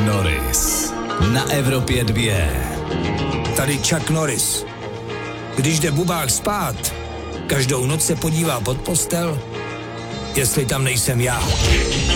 Norris na Evropě 2. Tady Chuck Norris. Když jde bubák spát, každou noc se podívá pod postel, jestli tam nejsem já.